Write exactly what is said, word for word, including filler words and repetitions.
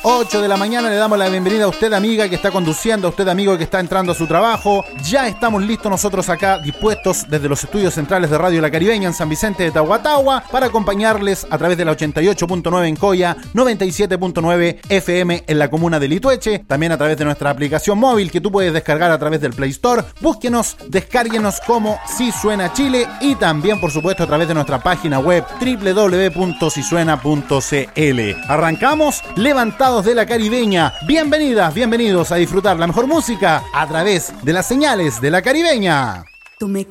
ocho de la mañana. Le damos la bienvenida a usted, amiga, que está conduciendo, a usted, amigo, que está entrando a su trabajo. Ya estamos listos nosotros acá, dispuestos desde los estudios centrales de Radio La Caribeña en San Vicente de Tahuatahua, para acompañarles a través de la ochenta y ocho punto nueve en Coya, noventa y siete punto nueve F M en la comuna de Litueche, también a través de nuestra aplicación móvil que tú puedes descargar a través del Play Store. Búsquenos, descárguenos como Si Suena Chile, y también, por supuesto, a través de nuestra página web doble u doble u doble u punto si suena punto c l. Arrancamos Levantados de la Caribeña. Bienvenidas, bienvenidos a disfrutar la mejor música a través de las señales de La Caribeña. Tú me